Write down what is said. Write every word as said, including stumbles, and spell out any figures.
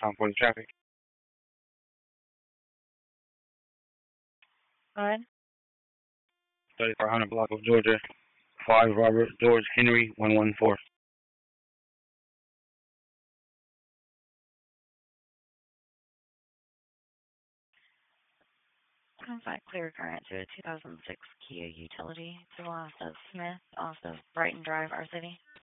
Tom forty traffic. Go ahead. thirty-four hundred block of Georgia. five Robert George Henry one one four. Five clear current to a two thousand six Kia utility to the loss of Smith off of Brighton Drive, our city.